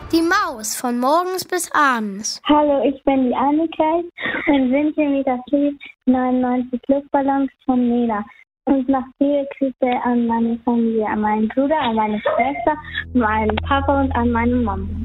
Die Maus von morgens bis abends. Hallo, ich bin die Annika und wünsche mir das Lied 99 Luftballons von Nena. Und noch viele Grüße an meine Familie, an meinen Bruder, an meine Schwester, an meinen Papa und an meine Mama.